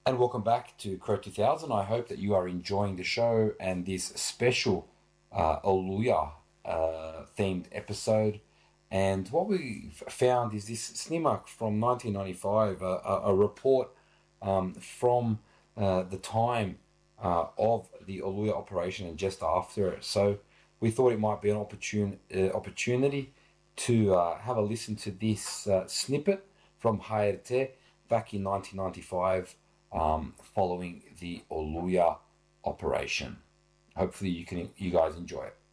And welcome back to Crow 2000. I hope that you are enjoying the show and this special Oluya themed episode. And what we found is this snimmock from 1995, a report from the time of the Oluya operation and just after it. So we thought it might be an opportunity to have a listen to this snippet from HRT back in 1995 following the Oluya operation. Hopefully you guys enjoy it.